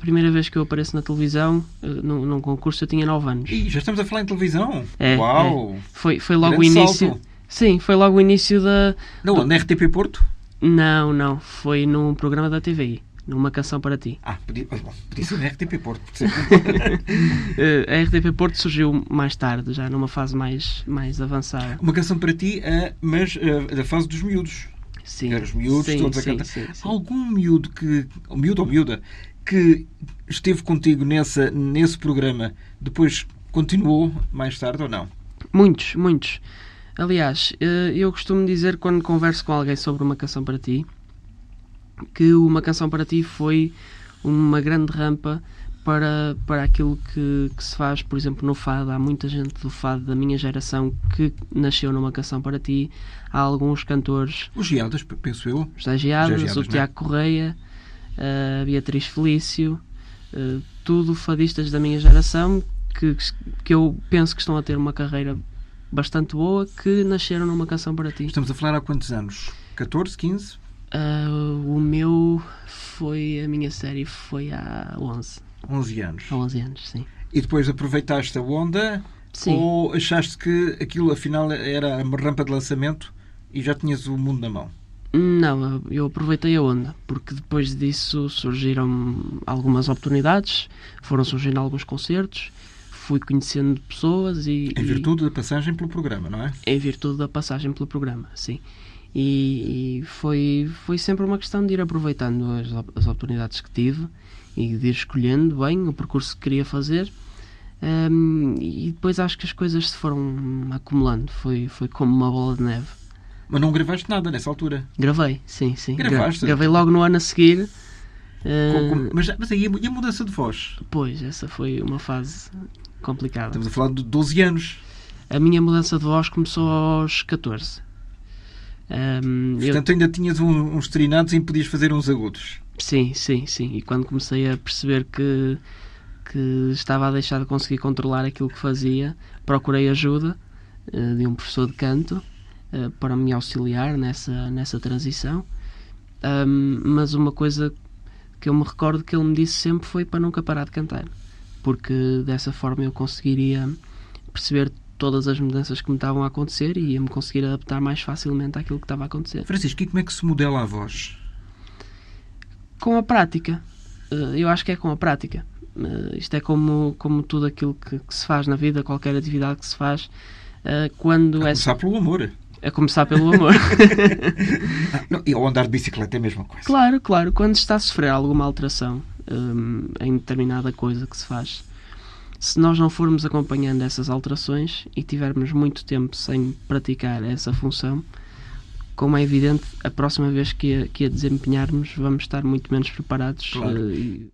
primeira vez que eu apareço na televisão, num concurso, eu tinha 9 anos. E já estamos a falar em televisão? É, Uau! Foi logo o Grande início. salto. Sim, foi logo o início da... Não, na RTP Porto? Não. Foi num programa da TVI. Numa Canção para Ti. Podia ser na RTP Porto. A RTP Porto surgiu mais tarde, já numa fase mais avançada. Uma Canção para Ti, mas da fase dos miúdos. Sim. Eram os miúdos todos a cantar. Sim. Algum miúdo miúdo ou miúda, que esteve contigo nesse programa, depois continuou mais tarde ou não? Muitos. Aliás, eu costumo dizer, quando converso com alguém sobre Uma Canção para Ti, que Uma Canção para Ti foi uma grande rampa para aquilo que se faz, por exemplo, no fado. Há muita gente do fado da minha geração que nasceu numa Canção para Ti. Há alguns cantores... Os Geadas, penso eu. José Geadas, o Tiago Correia, a Beatriz Felício, tudo fadistas da minha geração que eu penso que estão a ter uma carreira bastante boa, que nasceram numa Canção para Ti. Estamos a falar há quantos anos? 14, 15? A minha série foi há 11. 11 anos. Há 11 anos, sim. E depois aproveitaste a onda? Sim. Ou achaste que aquilo afinal era uma rampa de lançamento e já tinhas o mundo na mão? Não, eu aproveitei a onda, porque depois disso surgiram algumas oportunidades, foram surgindo alguns concertos, fui conhecendo pessoas e... Em virtude da passagem pelo programa, não é? Em virtude da passagem pelo programa, sim. E foi sempre uma questão de ir aproveitando as oportunidades que tive e de ir escolhendo bem o percurso que queria fazer. E depois acho que as coisas se foram acumulando. Foi como uma bola de neve. Mas não gravaste nada nessa altura? Gravei, sim. Gravaste? Gravei logo no ano a seguir. Mas e a mudança de voz? Pois, essa foi uma fase complicada. Estamos a falar de 12 anos. A minha mudança de voz começou aos 14. Portanto, ainda tinhas uns trinados em que podias fazer uns agudos. Sim. E quando comecei a perceber que estava a deixar de conseguir controlar aquilo que fazia, procurei ajuda de um professor de canto para me auxiliar nessa transição. Mas uma coisa que eu me recordo que ele me disse sempre foi para nunca parar de cantar, porque dessa forma eu conseguiria perceber todas as mudanças que me estavam a acontecer e ia-me conseguir adaptar mais facilmente àquilo que estava a acontecer. Francisco, e como é que se modela a voz? Com a prática. Eu acho que é com a prática. Isto é como tudo aquilo que se faz na vida, qualquer atividade que se faz. Começar pelo amor. A começar pelo amor. E ao andar de bicicleta é a mesma coisa. Claro. Quando está a sofrer alguma alteração em determinada coisa que se faz, se nós não formos acompanhando essas alterações e tivermos muito tempo sem praticar essa função, como é evidente, a próxima vez que a desempenharmos vamos estar muito menos preparados. Claro.